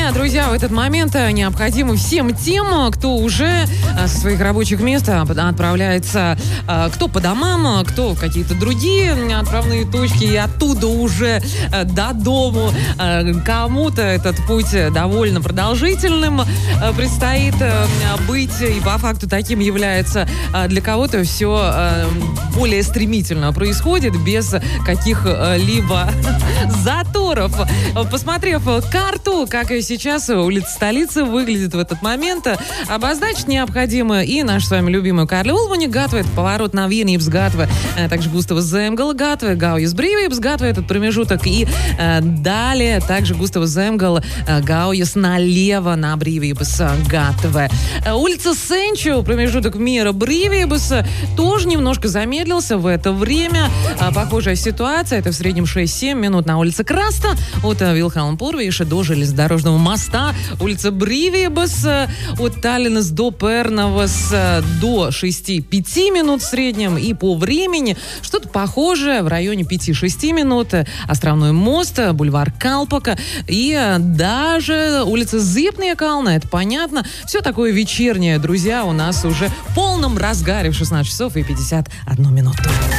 движения, друзья, в этот момент необходимы всем тем, кто уже со своих рабочих мест отправляется, кто по домам, кто в какие-то другие отправные точки, и оттуда уже до дому. Кому-то этот путь довольно продолжительным предстоит быть, и по факту таким является. Для кого-то все более стремительно происходит, без каких-либо заторов. Посмотрев карту, как и сейчас улица столицы выглядит в этот момент, обозначить необходимо и нашу с вами любимую Карли Улмани Гатве, это поворот на Венипс Гатве, также Густавас Земгала Гатве, Гауjas Брīvības Гатве, этот промежуток, и далее также Густавас Земгала Гауjas налево на Брīvības Гатве. Улица Сенчу, промежуток Мира Брīvības, тоже немножко замедлился в это время. Похожая ситуация, это в среднем 6-7 минут на улице Краста от Вилхелма Пурвīša до железнодорожного моста. Улица Брīvības от Таллинас до Пернавас до 6-5 минут в среднем. И по времени что-то похожее в районе 5-6 минут. Островной мост, бульвар Калпака и даже улица Зипния Кална, это понятно. Все такое вечернее, друзья, у нас уже в полном разгаре в 16 часов и 51 минуту.